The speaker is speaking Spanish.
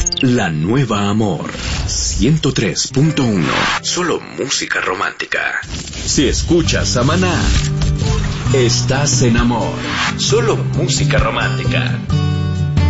La Nueva Amor 103.1. Solo música romántica. Si escuchas a Maná, estás en amor. Solo música romántica.